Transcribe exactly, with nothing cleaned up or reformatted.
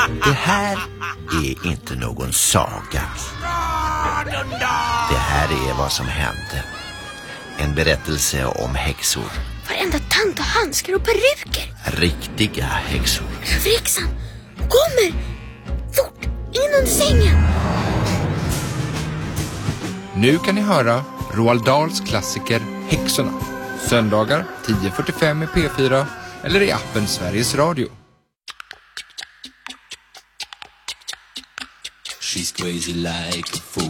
Det här är inte någon saga. Det här är vad som hände. En berättelse om häxor. Varenda tant och handskar och peruker. Riktiga häxor. Rövrexan kommer! Fort, in under sängen! Nu kan ni höra Roald Dahls klassiker Häxorna. Söndagar tio fyrtiofem i P fyra eller i appen Sveriges Radio. She's crazy like a fool.